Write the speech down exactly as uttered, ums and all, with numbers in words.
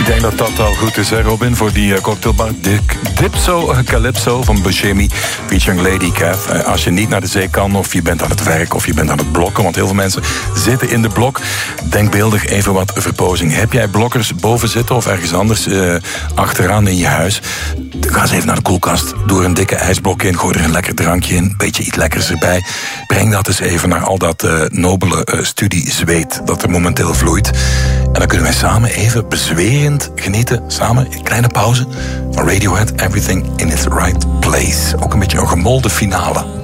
denk dat dat al goed is, hè Robin, voor die uh, cocktailbar. Dipso Calypso van Buscemi, featuring Lady Cath. Uh, als je niet naar de zee kan, of je bent aan het werk, of je bent aan het blokken, want heel veel mensen zitten in de blok. Denkbeeldig even wat verpozing. Heb jij blokkers boven zitten of ergens anders uh, achteraan in je huis? Ga eens even naar de koelkast, doe er een dikke ijsblok in, gooi er een lekker drankje in, een beetje iets lekkers erbij. Breng dat eens even naar al dat uh, nobele uh, studiezweet dat er momenteel vloeit. En dan kunnen wij samen even bezwerend genieten, samen, een kleine pauze van Radiohead, Everything in its Right Place. Ook een beetje een gemolde finale.